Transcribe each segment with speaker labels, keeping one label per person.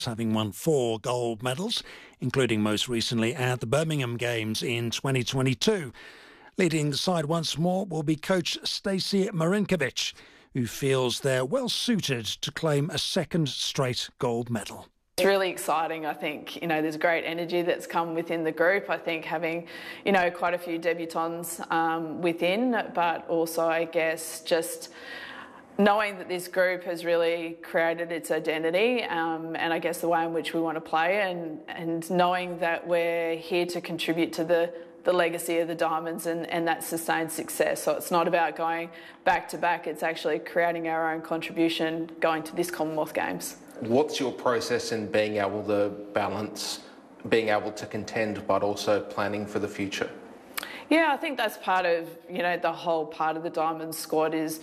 Speaker 1: having won 4 gold medals, including most recently at the Birmingham Games in 2022. Leading the side once more will be coach Stacey Marinkovic, who feels they're well suited to claim a second straight gold medal.
Speaker 2: It's really exciting. I think, there's great energy that's come within the group. I think having, quite a few debutants within, but also, I guess, just knowing that this group has really created its identity and I guess the way in which we want to play and knowing that we're here to contribute to the legacy of the Diamonds and that sustained success. So it's not about going back to back, it's actually creating our own contribution going to this Commonwealth Games.
Speaker 3: What's your process in being able to balance being able to contend but also planning for the future?
Speaker 2: Yeah, I think that's part of, the whole part of the Diamonds squad is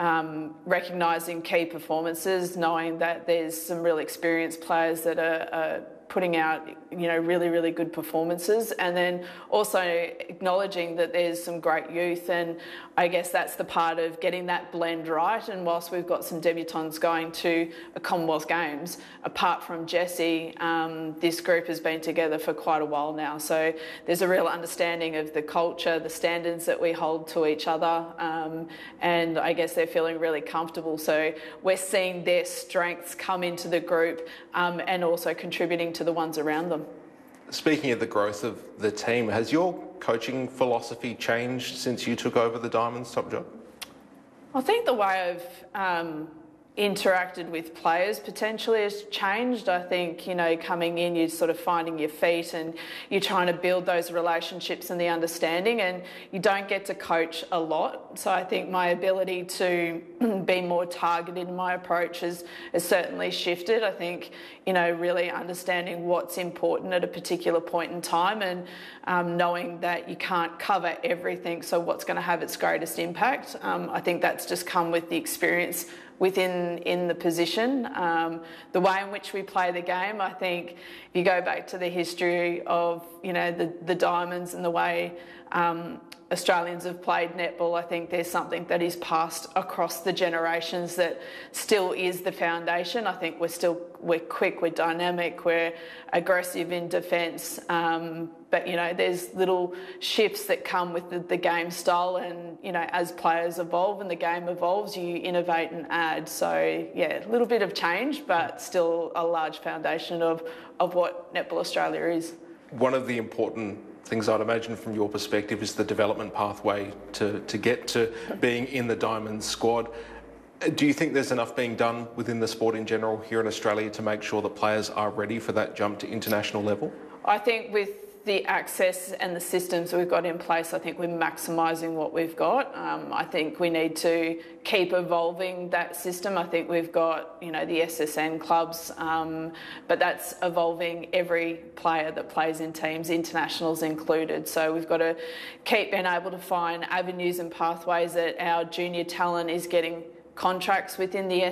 Speaker 2: recognising key performances, knowing that there's some real experienced players that are putting out, really, really good performances, and then also acknowledging that there's some great youth, and I guess that's the part of getting that blend right. And whilst we've got some debutants going to a Commonwealth Games, apart from Jessie, this group has been together for quite a while now. So there's a real understanding of the culture, the standards that we hold to each other, and I guess they're feeling really comfortable. So we're seeing their strengths come into the group and also contributing to the ones around them.
Speaker 3: Speaking of the growth of the team, has your coaching philosophy changed since you took over the Diamonds top job?
Speaker 2: I think the way I've interacted with players potentially has changed. I think, coming in, you're sort of finding your feet and you're trying to build those relationships and the understanding, and you don't get to coach a lot. So I think my ability to be more targeted in my approach has certainly shifted. I think, really understanding what's important at a particular point in time and knowing that you can't cover everything, so what's going to have its greatest impact. I think that's just come with the experience in the position. The way in which we play the game, I think if you go back to the history of, the Diamonds and the way Australians have played netball, I think there's something that is passed across the generations that still is the foundation. I think we're quick, we're dynamic, we're aggressive in defence, but there's little shifts that come with the game style, and as players evolve and the game evolves, you innovate and add. So yeah, a little bit of change, but still a large foundation of what Netball Australia is.
Speaker 3: One of the important things I'd imagine from your perspective is the development pathway to get to being in the Diamonds squad. Do you think there's enough being done within the sport in general here in Australia to make sure that players are ready for that jump to international level?
Speaker 2: I think with the access and the systems we've got in place, I think we're maximising what we've got. I think we need to keep evolving that system. I think we've got, the SSN clubs, but that's evolving every player that plays in teams, internationals included. So we've got to keep being able to find avenues and pathways that our junior talent is getting contracts within the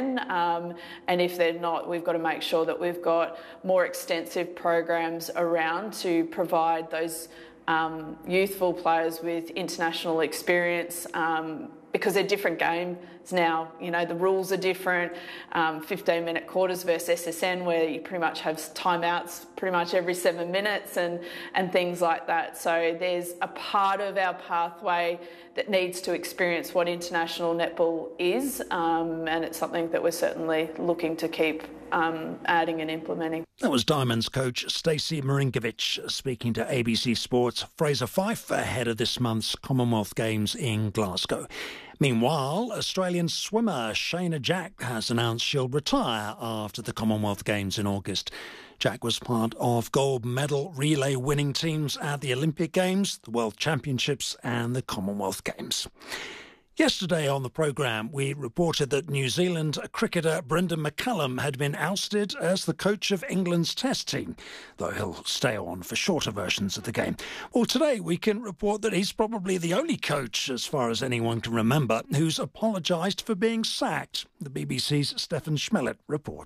Speaker 2: SSN, and if they're not, we've got to make sure that we've got more extensive programs around to provide those youthful players with international experience, because they're different games now. The rules are different. 15-minute quarters versus SSN, where you pretty much have timeouts pretty much every 7 minutes and things like that. So there's a part of our pathway that needs to experience what international netball is, and it's something that we're certainly looking to keep adding and implementing.
Speaker 1: That was Diamonds coach Stacey Marinkovic speaking to ABC Sports' Fraser Fyfe ahead of this month's Commonwealth Games in Glasgow. Meanwhile, Australian swimmer Shayna Jack has announced she'll retire after the Commonwealth Games in August. Jack was part of gold medal relay winning teams at the Olympic Games, the World Championships and the Commonwealth Games. Yesterday on the programme, we reported that New Zealand cricketer Brendan McCullum had been ousted as the coach of England's Test team, though he'll stay on for shorter versions of the game. Well, today we can report that he's probably the only coach, as far as anyone can remember, who's apologised for being sacked. The BBC's Stefan Schmelet reports.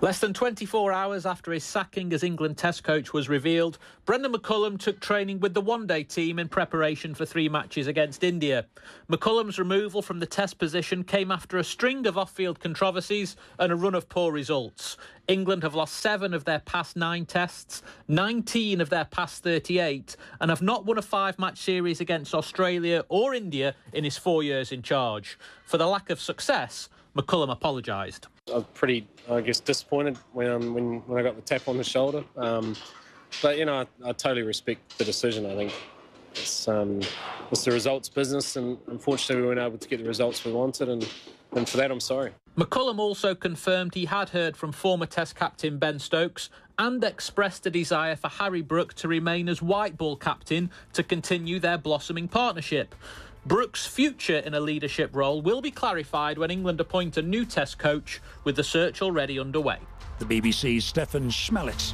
Speaker 4: Less than 24 hours after his sacking as England Test coach was revealed, Brendan McCullum took training with the one-day team in preparation for 3 matches against India. McCullum's removal from the Test position came after a string of off-field controversies and a run of poor results. England have lost 7 of their past 9 tests, 19 of their past 38, and have not won a 5-match series against Australia or India in his 4 years in charge. For the lack of success, McCullum apologised.
Speaker 5: I was pretty, disappointed when I got the tap on the shoulder. But, I totally respect the decision. I think it's the results business, and unfortunately we weren't able to get the results we wanted, and for that I'm sorry.
Speaker 4: McCullum also confirmed he had heard from former Test captain Ben Stokes and expressed a desire for Harry Brook to remain as white ball captain to continue their blossoming partnership. Brook's future in a leadership role will be clarified when England appoint a new Test coach, with the search already underway.
Speaker 1: The BBC's Stefan Schmelitz.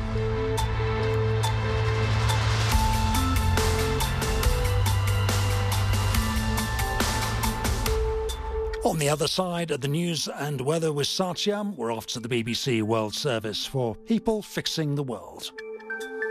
Speaker 1: On the other side of the news and weather with Satyam, we're off to the BBC World Service for People Fixing the World.